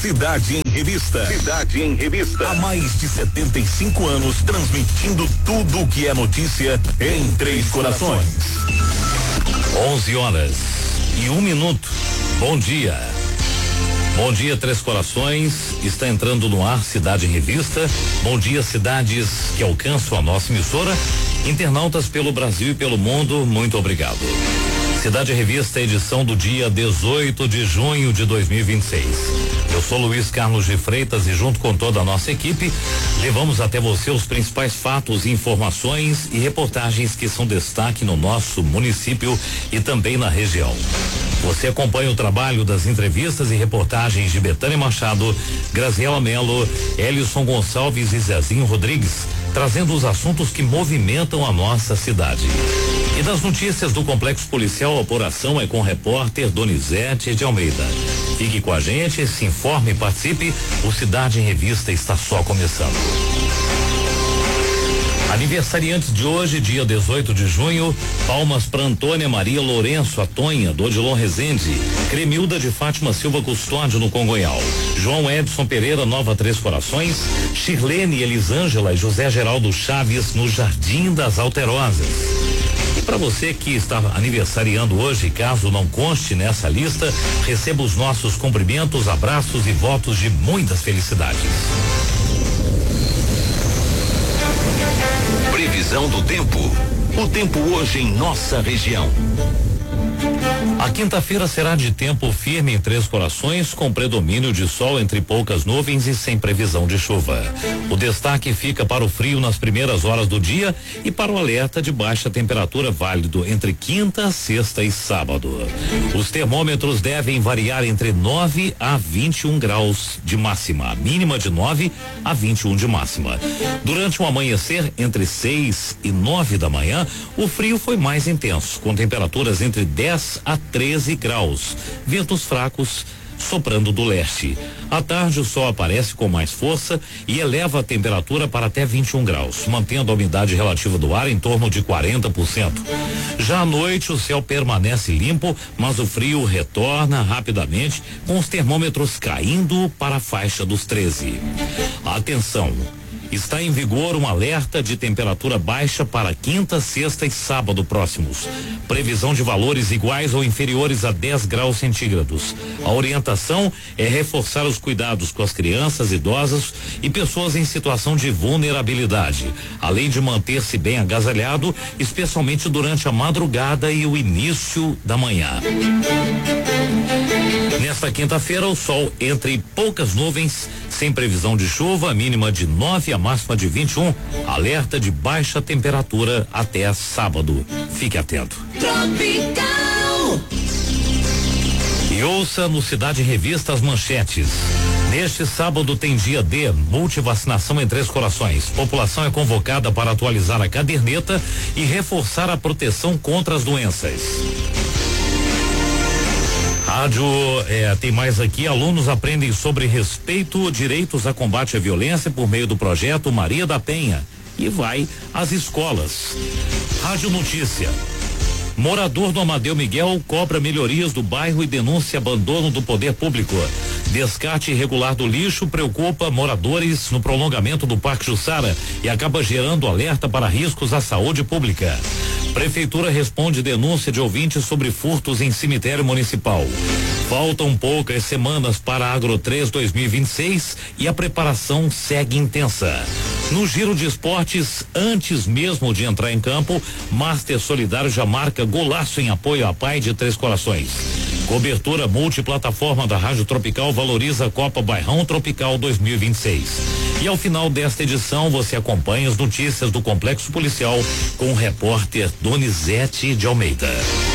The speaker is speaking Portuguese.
Cidade em Revista. Cidade em Revista. Há mais de 75 anos transmitindo tudo o que é notícia em Três Corações. 11h01. Bom dia. Bom dia, Três Corações. Está entrando no ar Cidade em Revista. Bom dia, cidades que alcançam a nossa emissora. Internautas pelo Brasil e pelo mundo, muito obrigado. Cidade em Revista, edição do dia 18 de junho de 2026. Eu sou Luiz Carlos de Freitas e junto com toda a nossa equipe, levamos até você os principais fatos, informações e reportagens que são destaque no nosso município e também na região. Você acompanha o trabalho das entrevistas e reportagens de Betânia Machado, Graziela Melo, Elison Gonçalves e Zezinho Rodrigues, trazendo os assuntos que movimentam a nossa cidade. E das notícias do Complexo Policial, a apuração é com o repórter Donizete de Almeida. Fique com a gente, se informe e participe. O Cidade em Revista está só começando. Aniversariantes de hoje, dia 18 de junho, palmas para Antônia Maria Lourenço, a Tonha, do Odilon Rezende, Cremilda de Fátima Silva Custódio, no Congonhal, João Edson Pereira, Nova Três Corações, Shirlene Elisângela e José Geraldo Chaves, no Jardim das Alterosas. E para você que está aniversariando hoje, caso não conste nessa lista, receba os nossos cumprimentos, abraços e votos de muitas felicidades. Previsão do tempo. O tempo hoje em nossa região. A quinta-feira será de tempo firme em Três Corações, com predomínio de sol entre poucas nuvens e sem previsão de chuva. O destaque fica para o frio nas primeiras horas do dia e para o alerta de baixa temperatura válido entre quinta, sexta e sábado. Os termômetros devem variar entre 9 a 21 graus de máxima, a mínima de 9 a 21 de máxima. Durante o amanhecer, entre 6 e 9 da manhã, o frio foi mais intenso, com temperaturas entre 10 a 13 graus, ventos fracos soprando do leste. À tarde o sol aparece com mais força e eleva a temperatura para até 21 graus, mantendo a umidade relativa do ar em torno de 40%. Já à noite o céu permanece limpo, mas o frio retorna rapidamente, com os termômetros caindo para a faixa dos 13. Atenção! Está em vigor um alerta de temperatura baixa para quinta, sexta e sábado próximos. Previsão de valores iguais ou inferiores a 10 graus centígrados. A orientação é reforçar os cuidados com as crianças, idosas e pessoas em situação de vulnerabilidade, além de manter-se bem agasalhado, especialmente durante a madrugada e o início da manhã. Nesta quinta-feira, o sol entre poucas nuvens, sem previsão de chuva, a mínima de 9, a máxima de 21, alerta de baixa temperatura até sábado. Fique atento. Tropical. E ouça no Cidade em Revista as manchetes. Neste sábado tem dia D, multivacinação em Três Corações. População é convocada para atualizar a caderneta e reforçar a proteção contra as doenças. Rádio, tem mais aqui, alunos aprendem sobre respeito, direitos a combate à violência por meio do projeto Maria da Penha e vai às escolas. Rádio Notícia. Morador do Amadeu Miguel cobra melhorias do bairro e denuncia abandono do poder público. Descarte irregular do lixo preocupa moradores no prolongamento do Parque Jussara e acaba gerando alerta para riscos à saúde pública. Prefeitura responde denúncia de ouvintes sobre furtos em cemitério municipal. Faltam poucas semanas para a Agro 3 2026 e a preparação segue intensa. No giro de esportes, antes mesmo de entrar em campo, Master Solidário já marca golaço em apoio à PAI de Três Corações. Cobertura multiplataforma da Rádio Tropical valoriza a Copa Bairrão Tropical 2026. E ao final desta edição você acompanha as notícias do Complexo Policial com o repórter Donizete de Almeida.